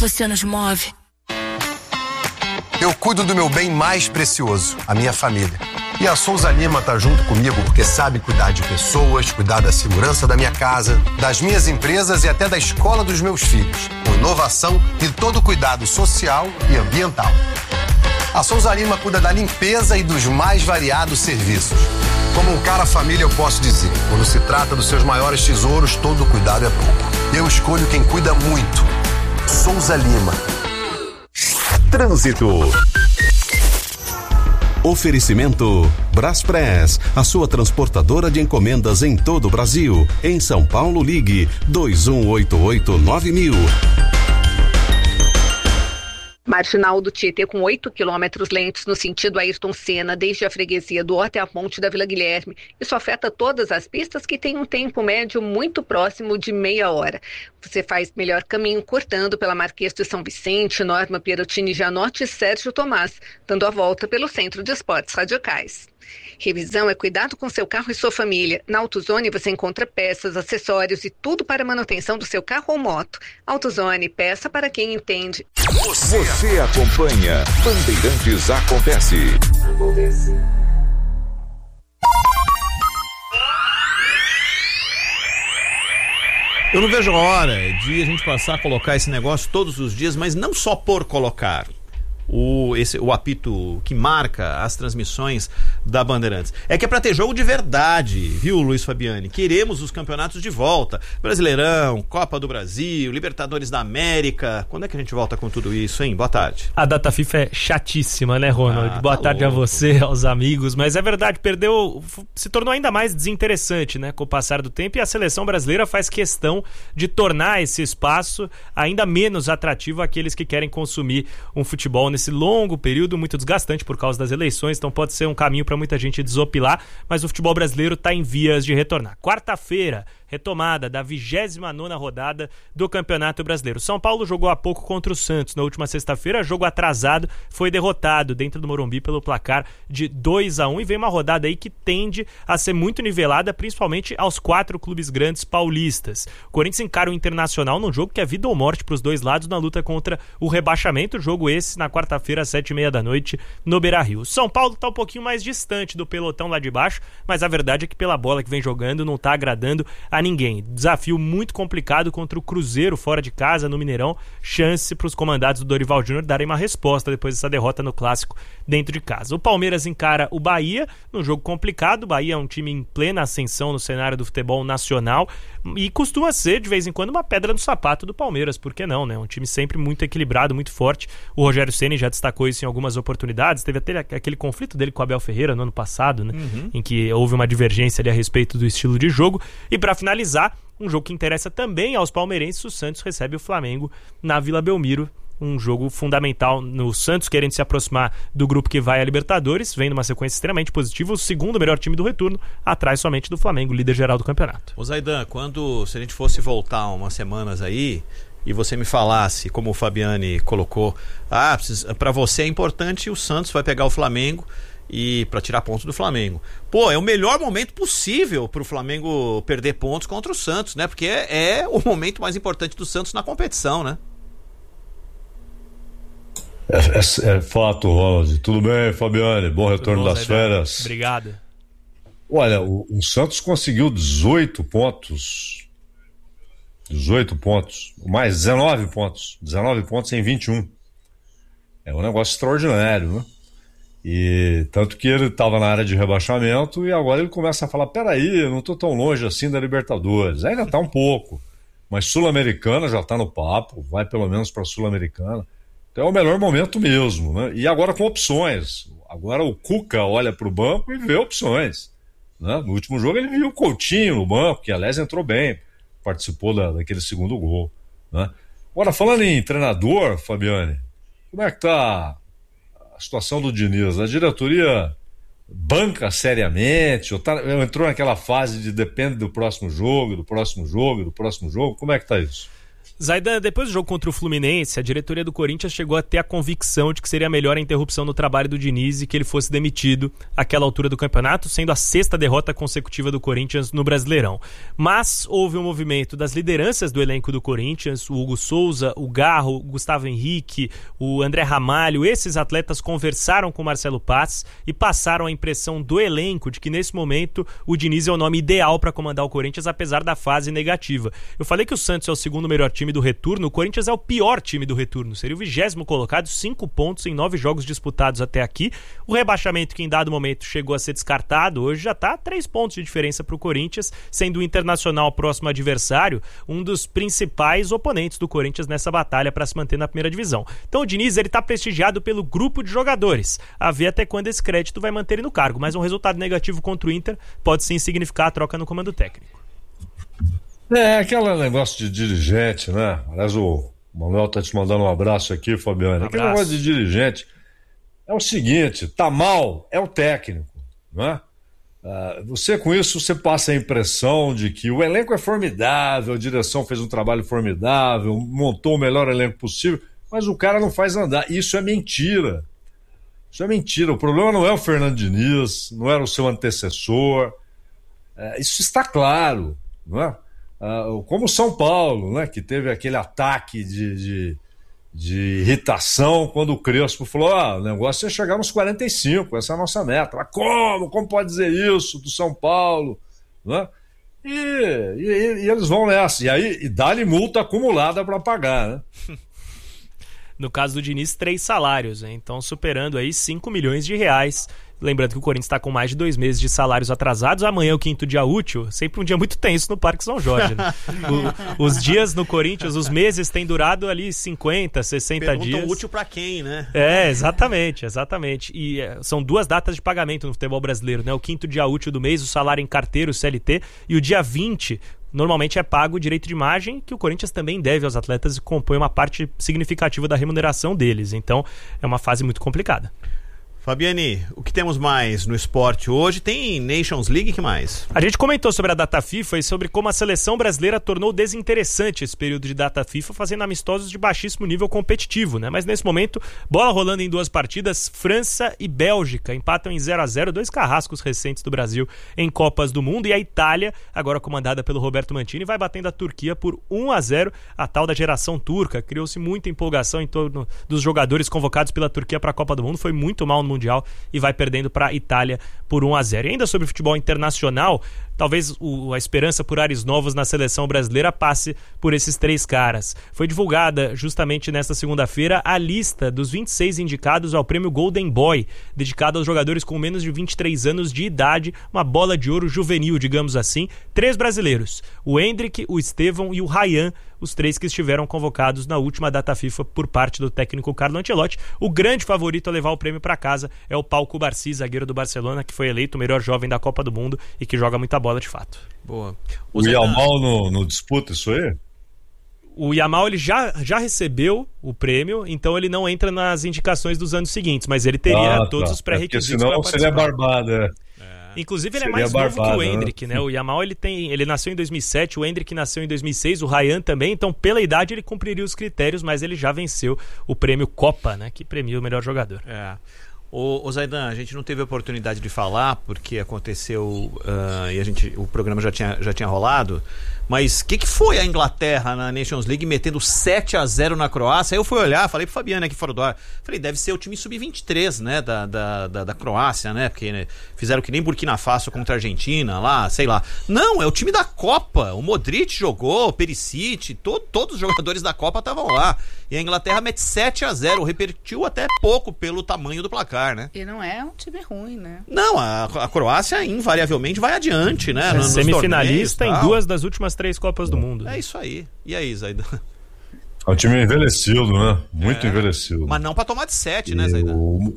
você nos move. Eu cuido do meu bem mais precioso, a minha família. E a Souza Lima tá junto comigo porque sabe cuidar de pessoas, cuidar da segurança da minha casa, das minhas empresas e até da escola dos meus filhos, com inovação e todo o cuidado social e ambiental. A Souza Lima cuida da limpeza e dos mais variados serviços. Como um cara família, eu posso dizer, quando se trata dos seus maiores tesouros, todo cuidado é pouco. Eu escolho quem cuida muito. Souza Lima. Trânsito. Oferecimento Braspress, a sua transportadora de encomendas em todo o Brasil. Em São Paulo, ligue 2188-9000. Marginal do Tietê com 8 quilômetros lentos no sentido Ayrton Senna, desde a freguesia do Ó até a ponte da Vila Guilherme. Isso afeta todas as pistas que têm um tempo médio muito próximo de meia hora. Você faz melhor caminho cortando pela Marquês de São Vicente, Norma Pierottini Janotti e Sérgio Tomás, dando a volta pelo Centro de Esportes Radicais. Revisão é cuidado com seu carro e sua família. Na AutoZone você encontra peças, acessórios e tudo para a manutenção do seu carro ou moto. AutoZone, peça para quem entende. Você acompanha Bandeirantes Acontece. Eu não vejo a hora de a gente passar a colocar esse negócio todos os dias, mas não só por colocar. O apito que marca as transmissões da Bandeirantes. É que é pra ter jogo de verdade, viu, Luiz Fabiani? Queremos os campeonatos de volta. Brasileirão, Copa do Brasil, Libertadores da América. Quando é que a gente volta com tudo isso, hein? Boa tarde. A data FIFA é chatíssima, né, Ronald? Boa tarde louco. A você, aos amigos. Mas é verdade, se tornou ainda mais desinteressante, né, com o passar do tempo. E a seleção brasileira faz questão de tornar esse espaço ainda menos atrativo àqueles que querem consumir um futebol nesse longo período, muito desgastante por causa das eleições, então pode ser um caminho para muita gente desopilar, mas o futebol brasileiro está em vias de retornar. Quarta-feira, retomada da 29ª rodada do Campeonato Brasileiro. São Paulo jogou há pouco contra o Santos na última sexta-feira, jogo atrasado, foi derrotado dentro do Morumbi pelo placar de 2-1 e vem uma rodada aí que tende a ser muito nivelada, principalmente aos 4 clubes grandes paulistas. O Corinthians encara o Internacional num jogo que é vida ou morte para os dois lados na luta contra o rebaixamento, jogo esse na quarta-feira às 7h30 no Beira-Rio. São Paulo está um pouquinho mais distante do pelotão lá de baixo, mas a verdade é que pela bola que vem jogando não está agradando a ninguém. Desafio muito complicado contra o Cruzeiro fora de casa no Mineirão, chance para os comandados do Dorival Júnior darem uma resposta depois dessa derrota no Clássico dentro de casa. O Palmeiras encara o Bahia num jogo complicado. O Bahia é um time em plena ascensão no cenário do futebol nacional e costuma ser de vez em quando uma pedra no sapato do Palmeiras, por que não, né? Um time sempre muito equilibrado, muito forte. O Rogério Ceni já destacou isso em algumas oportunidades, teve até aquele conflito dele com o Abel Ferreira no ano passado, né? Em que houve uma divergência ali a respeito do estilo de jogo. E para finalizar, um jogo que interessa também aos palmeirenses, o Santos recebe o Flamengo na Vila Belmiro, um jogo fundamental no Santos, querendo se aproximar do grupo que vai à Libertadores, vem numa sequência extremamente positiva, o segundo melhor time do retorno, atrás somente do Flamengo, líder geral do campeonato. Ô Zaidan, se a gente fosse voltar umas semanas aí e você me falasse, como o Fabiani colocou, para você é importante, o Santos vai pegar o Flamengo e para tirar pontos do Flamengo. Pô, é o melhor momento possível pro Flamengo perder pontos contra o Santos, né? Porque é o momento mais importante do Santos na competição, né? É fato, Ronald. Tudo bem, Fabiane? Bom retorno das férias. Obrigado. Olha, o Santos conseguiu 18 pontos, mais 19 pontos em 21. É um negócio extraordinário, né? E tanto que ele estava na área de rebaixamento e agora ele começa a falar, peraí, eu não estou tão longe assim da Libertadores. Ainda está um pouco, mas Sul-Americana já está no papo, vai pelo menos para a Sul-Americana. Então é o melhor momento mesmo, né? E agora com opções. Agora o Cuca olha para o banco e vê opções, né? No último jogo ele viu o Coutinho no banco, que aliás entrou bem, participou daquele segundo gol, né? Agora, falando em treinador, Fabiane, como é que está a situação do Diniz? A diretoria banca seriamente? Ou entrou naquela fase de depende do próximo jogo, como é que está isso? Zaidan, depois do jogo contra o Fluminense, a diretoria do Corinthians chegou a ter a convicção de que seria melhor a interrupção do trabalho do Diniz e que ele fosse demitido àquela altura do campeonato, sendo a 6ª derrota consecutiva do Corinthians no Brasileirão. Mas houve um movimento das lideranças do elenco do Corinthians, o Hugo Souza, o Garro, o Gustavo Henrique, o André Ramalho. Esses atletas conversaram com o Marcelo Paz e passaram a impressão do elenco de que nesse momento o Diniz é o nome ideal para comandar o Corinthians, apesar da fase negativa. Eu falei que o Santos é o segundo melhor time do retorno, o Corinthians é o pior time do retorno, seria o 20º colocado, 5 pontos em 9 jogos disputados até aqui. O rebaixamento, que em dado momento chegou a ser descartado, hoje já está 3 pontos de diferença para o Corinthians, sendo o Internacional o próximo adversário, um dos principais oponentes do Corinthians nessa batalha para se manter na primeira divisão. Então o Diniz está prestigiado pelo grupo de jogadores, a ver até quando esse crédito vai manter ele no cargo, mas um resultado negativo contra o Inter pode sim significar a troca no comando técnico. Aquele negócio de dirigente, né? Aliás, o Manuel tá te mandando um abraço aqui, Fabiano. Aquele negócio de dirigente é o seguinte, tá mal, é o técnico, né? Você, com isso, você passa a impressão de que o elenco é formidável, a direção fez um trabalho formidável, montou o melhor elenco possível, mas o cara não faz andar. Isso é mentira. Isso é mentira. O problema não é o Fernando Diniz, não era o seu antecessor. Isso está claro, não é? Como o São Paulo, né, que teve aquele ataque de irritação quando o Crespo falou: o negócio é chegar nos 45, essa é a nossa meta. Mas como pode dizer isso do São Paulo? Né? E eles vão nessa, e dá-lhe multa acumulada para pagar, né? No caso do Diniz, 3 salários, né? Então superando aí 5 milhões de reais. Lembrando que o Corinthians está com mais de 2 meses de salários atrasados. Amanhã é o 5º dia útil, sempre um dia muito tenso no Parque São Jorge, né? Os dias no Corinthians, os meses têm durado ali 50, 60 dias. Perguntam útil para quem, né? Exatamente. E são 2 datas de pagamento no futebol brasileiro, né? O 5º dia útil do mês, o salário em carteira, o CLT, e o dia 20 normalmente é pago o direito de imagem, que o Corinthians também deve aos atletas e compõe uma parte significativa da remuneração deles. Então é uma fase muito complicada. Fabiane, o que temos mais no esporte hoje? Tem Nations League, que mais? A gente comentou sobre a data FIFA e sobre como a seleção brasileira tornou desinteressante esse período de data FIFA, fazendo amistosos de baixíssimo nível competitivo, né? Mas nesse momento, bola rolando em 2 partidas, França e Bélgica empatam em 0-0, 2 carrascos recentes do Brasil em Copas do Mundo, e a Itália, agora comandada pelo Roberto Mantini, vai batendo a Turquia por 1-0, a tal da geração turca. Criou-se muita empolgação em torno dos jogadores convocados pela Turquia para a Copa do Mundo, foi muito mal no Mundial e vai perdendo para a Itália por 1-0. E ainda sobre o futebol internacional, talvez a esperança por ares novos na seleção brasileira passe por esses 3 caras. Foi divulgada justamente nesta segunda-feira a lista dos 26 indicados ao prêmio Golden Boy, dedicado aos jogadores com menos de 23 anos de idade, uma bola de ouro juvenil, digamos assim. 3 brasileiros, o Endrick, o Estevão e o Ryan, os 3 que estiveram convocados na última data FIFA por parte do técnico Carlo Ancelotti. O grande favorito a levar o prêmio para casa é o Pau Cubarsí, zagueiro do Barcelona, que foi eleito o melhor jovem da Copa do Mundo e que joga muita bola de fato. Boa. O Yamal no disputa isso aí? O Yamal ele já recebeu o prêmio, então ele não entra nas indicações dos anos seguintes, mas ele teria todos os pré-requisitos. Porque senão seria barbada. Inclusive ele é mais novo que o Endrick, né? O Yamal ele nasceu em 2007, o Endrick nasceu em 2006, o Ryan também, então pela idade ele cumpriria os critérios, mas ele já venceu o prêmio Copa, né? Que premia o melhor jogador. O Zaidan, a gente não teve a oportunidade de falar porque aconteceu e o programa já tinha rolado, mas o que foi a Inglaterra na Nations League metendo 7-0 na Croácia? Aí eu fui olhar, falei pro Fabiano aqui fora do ar, falei, deve ser o time sub-23, né, da Croácia, né, porque né, fizeram que nem Burkina Faso contra a Argentina lá, sei lá. Não, é o time da Copa, o Modric jogou, o Perisic, todos os jogadores da Copa estavam lá, e a Inglaterra mete 7-0, repercutiu até pouco pelo tamanho do placar, né? E não é um time ruim, né? Não, a Croácia invariavelmente vai adiante, né? É semifinalista em 2 das últimas 3 Copas do Mundo. É isso aí. E aí, Zaidan? É um time envelhecido, né? Muito envelhecido. Mas não pra tomar de 7, né, Zaidan?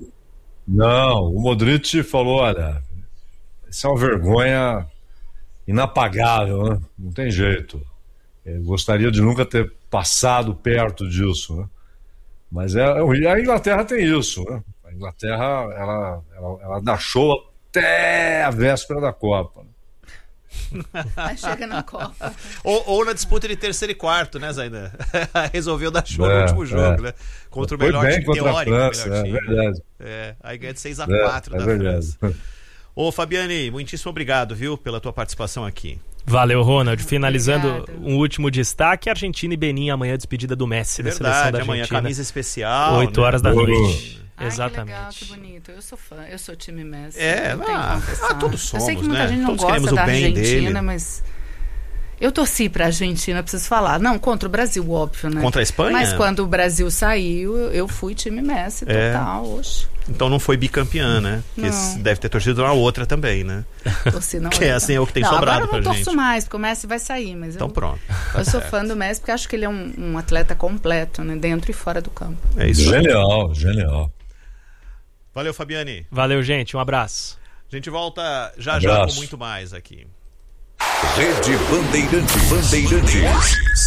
Não, o Modric falou, olha, isso é uma vergonha inapagável, né? Não tem jeito. Eu gostaria de nunca ter passado perto disso, né? Mas a Inglaterra tem isso, né? A Inglaterra, ela dá show até a véspera da Copa. Aí chega na Copa. Ou na disputa de terceiro e quarto, né, Zaidan? Resolveu dar show no último jogo, né? Contra o melhor time teórico. Verdade. Aí ganha de 6-4 da verdade. França. Ô, Fabiane, muitíssimo obrigado, viu, pela tua participação aqui. Valeu, Ronald. Finalizando um último destaque, Argentina e Benin, amanhã despedida do Messi da seleção da Argentina. Amanhã camisa especial. 8 horas da noite. Exatamente. Que legal, que bonito. Eu sou fã, eu sou time Messi. Todos somos, eu sei que muita gente não todos gosta da Argentina, dele. Mas eu torci pra Argentina, preciso falar. Não, contra o Brasil, óbvio, né? Contra a Espanha? Mas quando o Brasil saiu, eu fui time Messi, total, oxe. Então não foi bicampeã, né? Porque deve ter torcido na outra também, né? Torci na outra. Que é assim, é o que tem sobrado pra gente. Agora eu não torço mais, porque o Messi vai sair, mas então pronto. Eu sou fã do Messi porque acho que ele é um atleta completo, né? Dentro e fora do campo. É isso. Genial. Valeu, Fabiane. Valeu, gente. Um abraço. A gente volta já com muito mais aqui. Rede Bandeirantes.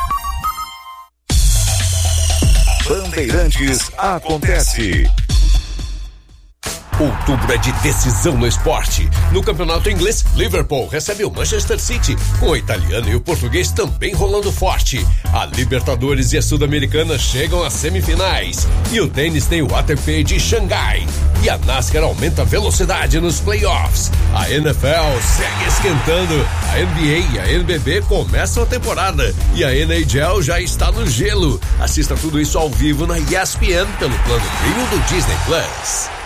Bandeirantes acontece. Outubro é de decisão no esporte. No campeonato inglês, Liverpool recebe o Manchester City, com o italiano e o português também rolando forte. A Libertadores e a Sul-Americana chegam às semifinais. E o tênis tem o ATP de Xangai. E a NASCAR aumenta a velocidade nos playoffs. A NFL segue esquentando. A NBA e a NBB começam a temporada. E a NHL já está no gelo. Assista tudo isso ao vivo na ESPN pelo plano Premium do Disney Plus.